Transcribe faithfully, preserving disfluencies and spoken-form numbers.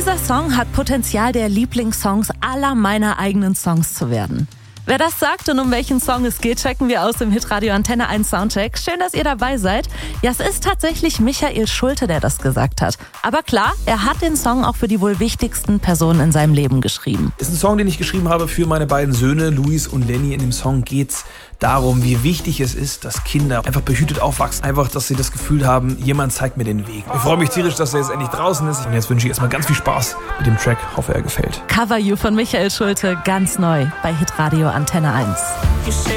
Dieser Song hat Potenzial, der Lieblingssongs aller meiner eigenen Songs zu werden. Wer das sagt und um welchen Song es geht, checken wir aus im Hitradio Antenne eins Soundcheck. Schön, dass ihr dabei seid. Ja, es ist tatsächlich Michael Schulte, der das gesagt hat. Aber klar, er hat den Song auch für die wohl wichtigsten Personen in seinem Leben geschrieben. Ist ein Song, den ich geschrieben habe für meine beiden Söhne, Luis und Lenny. In dem Song geht's darum, wie wichtig es ist, dass Kinder einfach behütet aufwachsen. Einfach, dass sie das Gefühl haben, jemand zeigt mir den Weg. Ich freue mich tierisch, dass er jetzt endlich draußen ist. Und jetzt wünsche ich erstmal ganz viel Spaß mit dem Track. Hoffe, er gefällt. Cover You von Michael Schulte, ganz neu bei Hitradio Antenne eins.